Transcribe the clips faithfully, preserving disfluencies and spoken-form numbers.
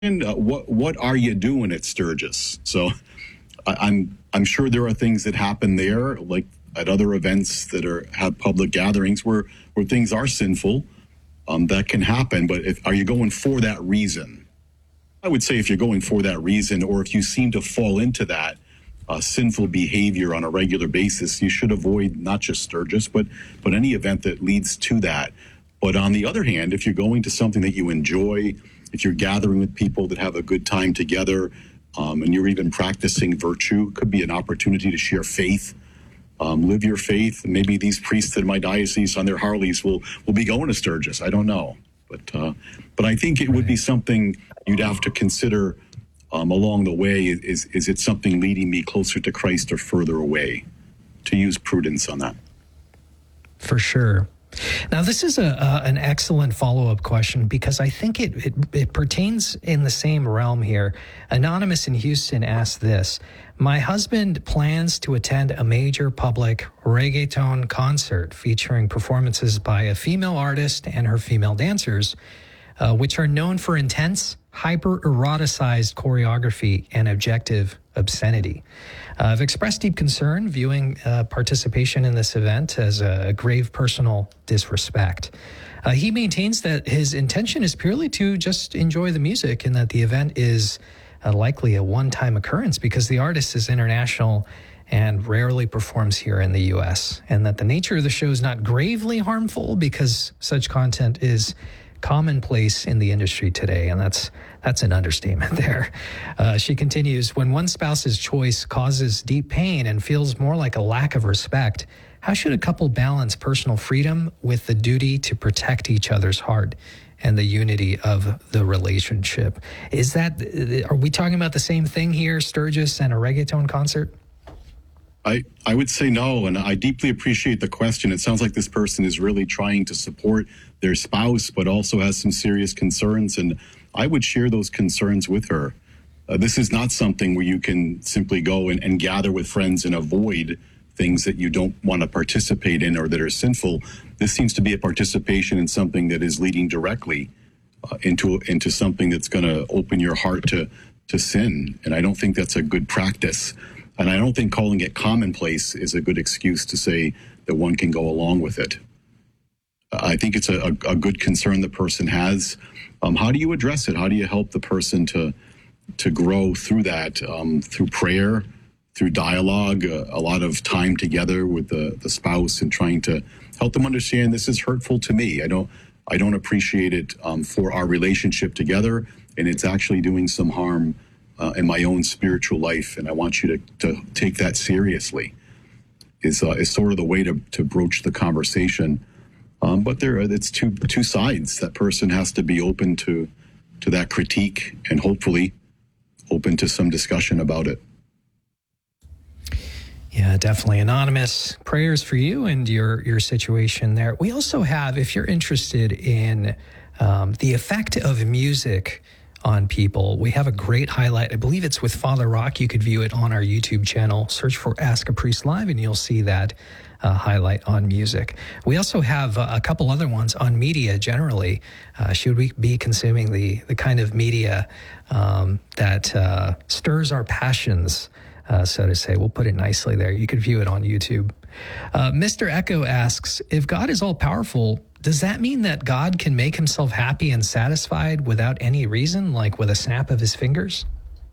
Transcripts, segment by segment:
And uh, what what are you doing at Sturgis? So I, I'm I'm sure there are things that happen there, like at other events that are have public gatherings where where things are sinful. Um, that can happen, but if, are you going for that reason? I would say if you're going for that reason, or if you seem to fall into that uh, sinful behavior on a regular basis, you should avoid not just Sturgis, but but any event that leads to that. But on the other hand, if you're going to something that you enjoy, if you're gathering with people that have a good time together, um, and you're even practicing virtue, it could be an opportunity to share faith. Um, live your faith. Maybe these priests in my diocese on their Harleys will will be going to Sturgis. I don't know, but uh, but I think it would be something you'd have to consider um, along the way. Is is it something leading me closer to Christ or further away? To use prudence on that. For sure. Now, this is a uh, an excellent follow-up question because I think it, it it pertains in the same realm here. Anonymous in Houston asked this: my husband plans to attend a major public reggaeton concert featuring performances by a female artist and her female dancers, uh, which are known for intense, hyper-eroticized choreography and objective obscenity. Uh, I've expressed deep concern viewing uh, participation in this event as a grave personal disrespect. Uh, he maintains that his intention is purely to just enjoy the music and that the event is uh, likely a one-time occurrence because the artist is international and rarely performs here in the U S, and that the nature of the show is not gravely harmful because such content is commonplace in the industry today, and that's that's an understatement there. Uh, she continues, when one spouse's choice causes deep pain and feels more like a lack of respect, how should a couple balance personal freedom with the duty to protect each other's heart and the unity of the relationship? Is that, are we talking about the same thing here, Sturgis and a reggaeton concert? I, I would say no, and I deeply appreciate the question. It sounds like this person is really trying to support their spouse, but also has some serious concerns, and I would share those concerns with her. Uh, this is not something where you can simply go and, and gather with friends and avoid things that you don't want to participate in or that are sinful. This seems to be a participation in something that is leading directly uh, into into something that's going to open your heart to to sin, and I don't think that's a good practice. And I don't think calling it commonplace is a good excuse to say that one can go along with it. I think it's a, a, a good concern the person has. Um, how do you address it? How do you help the person to to grow through that, um, through prayer, through dialogue, uh, a lot of time together with the, the spouse and trying to help them understand this is hurtful to me. I don't I don't appreciate it um, for our relationship together, and it's actually doing some harm Uh, in my own spiritual life, and I want you to, to take that seriously, is uh, is sort of the way to, to broach the conversation. Um, but there, it's two two sides. That person has to be open to to that critique and hopefully open to some discussion about it. Yeah, definitely. Anonymous, prayers for you and your your situation there. We also have, if you're interested in um, the effect of music on people, we have a great highlight. I believe it's with Father Rock. You could view it on our YouTube channel. Search for Ask a Priest Live and you'll see that uh, highlight on music. We also have uh, a couple other ones on media generally. Uh, should we be consuming the, the kind of media um, that uh, stirs our passions, uh, so to say? We'll put it nicely there. You could view it on YouTube. Uh, Mister Echo asks, if God is all-powerful, does that mean that God can make himself happy and satisfied without any reason, like with a snap of his fingers?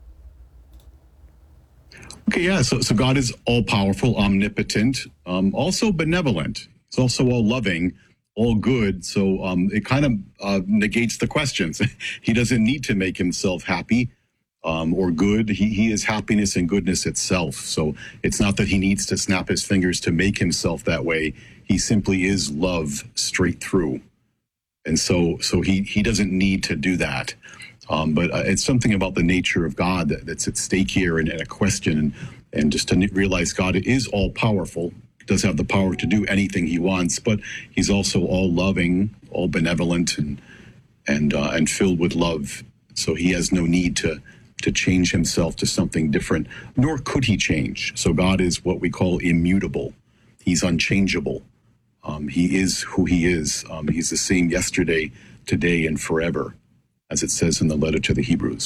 Okay, yeah, so, so God is all-powerful, omnipotent, um, also benevolent. He's also all-loving, all good, so um, it kind of uh, negates the questions. He doesn't need to make himself happy um, or good. He, he is happiness and goodness itself, so it's not that he needs to snap his fingers to make himself that way. He simply is love straight through. And so so he, he doesn't need to do that. Um, but uh, it's something about the nature of God that, that's at stake here and, and a question. And, and just to realize God is all powerful, does have the power to do anything he wants, but he's also all loving, all benevolent and and uh, and filled with love. So he has no need to to change himself to something different, nor could he change. So God is what we call immutable. He's unchangeable. Um, he is who he is. Um, he's the same yesterday, today, and forever. as it says in the letter to the Hebrews.